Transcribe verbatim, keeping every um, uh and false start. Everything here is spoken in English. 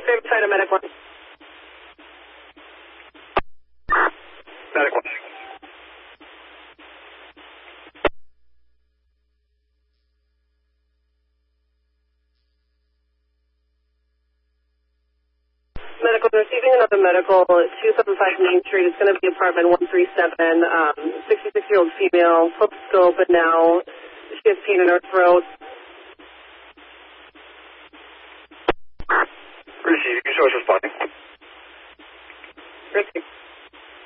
Riverside to medical. Medical. Medical, receiving another medical at two seventy-five Main Street. It's going to be apartment one three seven, um, sixty-six-year-old female, full scope, and now she has pain in her throat.